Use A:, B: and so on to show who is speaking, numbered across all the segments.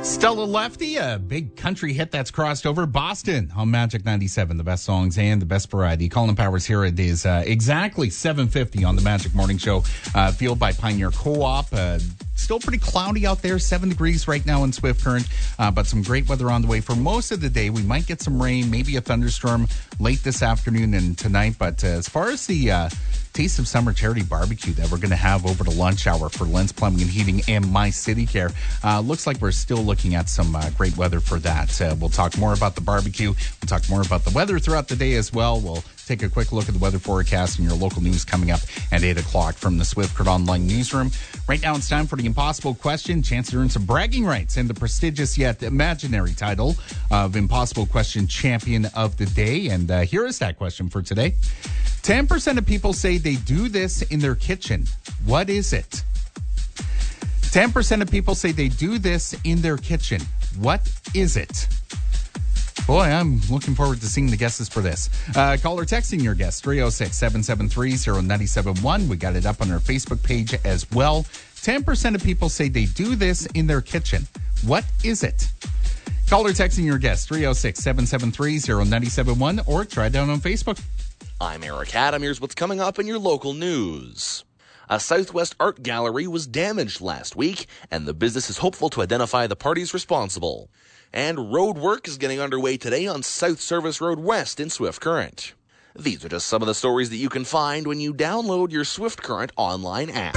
A: Stella Lefty, a big country hit that's crossed over. Boston on Magic 97, the best songs and the best variety. Colin Powers here. It is exactly 7:50 on the Magic Morning Show, fueled by Pioneer Co-op. Still pretty cloudy out there, 7 degrees right now in Swift Current, but some great weather on the way for most of the day. We might get some rain, maybe a thunderstorm late this afternoon and tonight, but as far as the Taste of Summer charity barbecue that we're going to have over the lunch hour for Lens Plumbing and Heating and My City Care, looks like we're still looking at some great weather for that. We'll talk more about the barbecue. We'll talk more about the weather throughout the day as well. We'll take a quick look at the weather forecast and your local news coming up at 8 o'clock from the Swift Current Online Newsroom. Right now it's time for the impossible question. Chance to earn some bragging rights and the prestigious yet imaginary title of Impossible Question Champion of the Day. And here is that question for today. 10% of people say they do this in their kitchen. What is it? 10% of people say they do this in their kitchen. What is it? Boy, I'm looking forward to seeing the guesses for this. Call or texting your guess, 306-773-0971. We got it up on our Facebook page as well. 10% of people say they do this in their kitchen. What is it? Call or texting your guess, 306-773-0971, or try it down on Facebook.
B: I'm Eric Adam. Here's what's coming up in your local news. A Southwest art gallery was damaged last week, and the business is hopeful to identify the parties responsible. And road work is getting underway today on South Service Road West in Swift Current. These are just some of the stories that you can find when you download your Swift Current online app.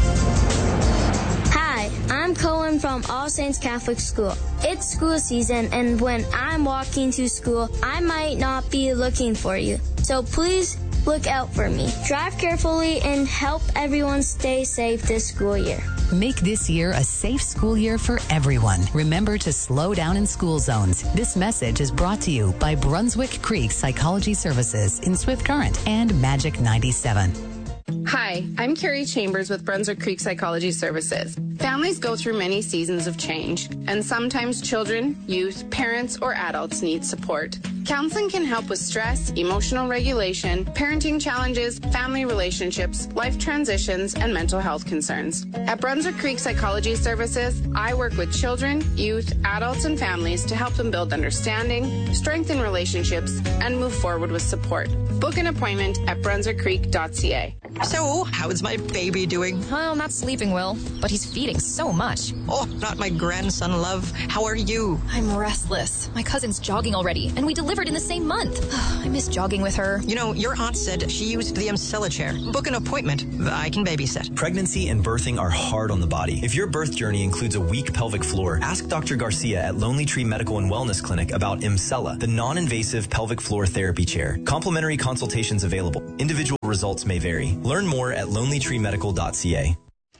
C: Hi, I'm Cohen from All Saints Catholic School. It's school season, and when I'm walking to school, I might not be looking for you. So please look out for me. Drive carefully and help everyone stay safe this school year.
D: Make this year a safe school year for everyone. Remember to slow down in school zones. This message is brought to you by Brunswick Creek Psychology Services in Swift Current and Magic 97.
E: Hi, I'm Carrie Chambers with Brunswick Creek Psychology Services. Families go through many seasons of change, and sometimes children, youth, parents, or adults need support. Counseling can help with stress, emotional regulation, parenting challenges, family relationships, life transitions, and mental health concerns. At Brunswick Creek Psychology Services, I work with children, youth, adults, and families to help them build understanding, strengthen relationships, and move forward with support. Book an appointment at brunswickcreek.ca.
F: So, how is my baby doing?
G: Well, not sleeping well, but he's feeding so much.
F: Oh, not my grandson, love. How are you?
G: I'm restless. My cousin's jogging already, and we delivered in the same month. I miss jogging with her.
F: You know, your aunt said she used the Emcella chair. Book an appointment. I can babysit.
H: Pregnancy and birthing are hard on the body. If your birth journey includes a weak pelvic floor, ask Dr. Garcia at Lonely Tree Medical and Wellness Clinic about Emcella, the non-invasive pelvic floor therapy chair. Complimentary consultations available. Individual results may vary. Learn more at lonelytreemedical.ca.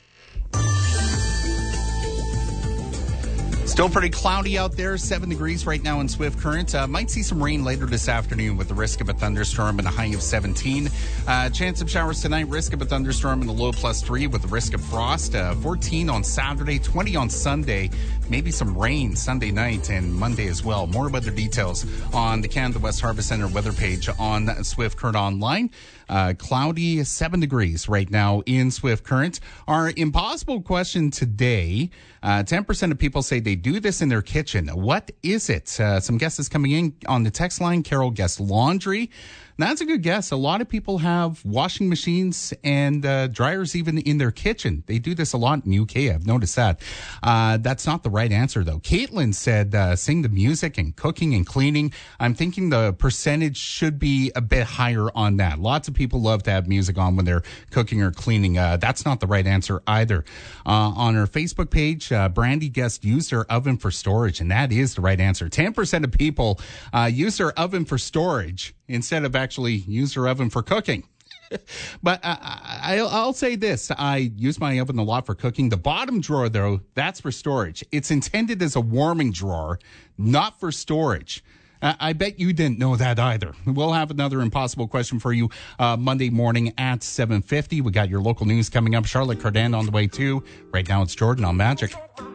A: Still pretty cloudy out there, 7 degrees right now in Swift Current. Might see some rain later this afternoon with the risk of a thunderstorm and a high of 17. Chance of showers tonight, risk of a thunderstorm and a low +3 with the risk of frost. 14 on Saturday, 20 on Sunday. Maybe some rain Sunday night and Monday as well. More weather details on the Canada West Harvest Center weather page on Swift Current Online. Cloudy, 7 degrees right now in Swift Current. Our impossible question today, 10% of people say they do this in their kitchen. What is it? Some guesses coming in on the text line. Carol guessed laundry. That's a good guess. A lot of people have washing machines and dryers even in their kitchen. They do this a lot in the UK. I've noticed that. That's not the right answer, though. Caitlin said sing the music and cooking and cleaning. I'm thinking the percentage should be a bit higher on that. Lots of people love to have music on when they're cooking or cleaning. That's not the right answer either. On our Facebook page, Brandy guessed use their oven for storage, and that is the right answer. 10% of people use their oven for storage instead of actually use their oven for cooking. But I'll say this. I use my oven a lot for cooking. The bottom drawer, though, that's for storage. It's intended as a warming drawer, not for storage. I bet you didn't know that either. We'll have another impossible question for you Monday morning at 7:50. We got your local news coming up. Charlotte Cardin on the way, too. Right now, it's Jordan on Magic.